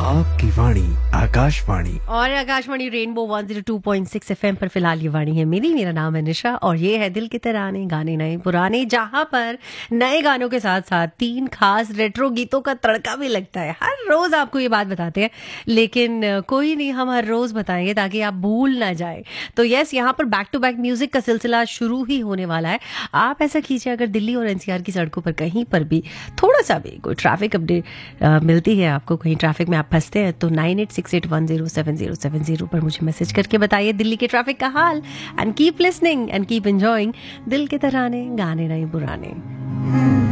आपकी वाणी आकाशवाणी और Akashvani rainbow 102.6 FM पर फिलहाल ये वाणी है मेरा नाम है निशा और ये है दिल के तराने गाने नए पुराने, जहां पर नए गानों के साथ साथ 3 खास रेट्रो गीतों का तड़का भी लगता है। हर रोज आपको ये बात बताते हैं, लेकिन कोई नहीं, हम हर रोज बताएंगे ताकि आप भूल ना जाए। तो यस, यहाँ पर बैक टू बैक म्यूजिक का सिलसिला शुरू ही होने वाला है। आप ऐसा कीजिए, अगर दिल्ली और एनसीआर की सड़कों पर कहीं पर भी थोड़ा सा भी कोई ट्रैफिक अपडेट मिलती है आपको, कहीं ट्रैफिक में आप फंसते हैं, तो 9868107070 पर मुझे मैसेज करके बताइए दिल्ली के ट्रैफिक का हाल। And keep listening and keep enjoying दिल के तराने गाने नए पुराने।